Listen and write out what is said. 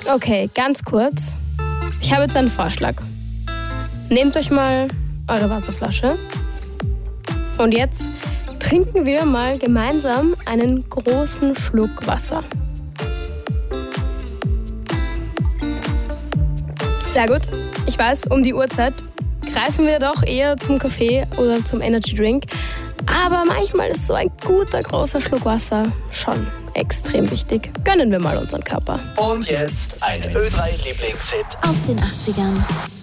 Okay, ganz kurz. Ich habe jetzt einen Vorschlag. Nehmt euch mal eure Wasserflasche und jetzt trinken wir mal gemeinsam einen großen Schluck Wasser. Sehr gut. Ich weiß, um die Uhrzeit greifen wir doch eher zum Kaffee oder zum Energy Drink. Aber manchmal ist so ein guter, großer Schluck Wasser schon extrem wichtig. Gönnen wir mal unseren Körper. Und jetzt ein Ö3-Lieblingshit aus den 80ern.